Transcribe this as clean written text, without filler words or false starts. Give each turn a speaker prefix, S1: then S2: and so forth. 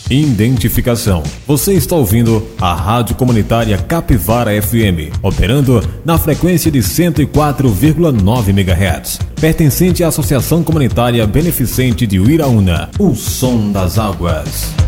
S1: Identificação. Você está ouvindo a Rádio Comunitária Capivara FM, operando na frequência de 104,9 MHz. Pertencente à Associação Comunitária Beneficente de Uiraúna, o som das águas.